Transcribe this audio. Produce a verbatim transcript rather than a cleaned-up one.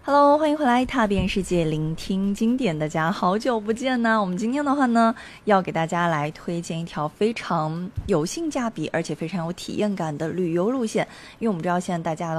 Hello，欢迎回来，踏遍世界，聆听经典。大家好久不见呢。我们今天的话呢，要给大家来推荐一条非常有性价比，而且非常有体验感的旅游路线。因为我们知道现在大家的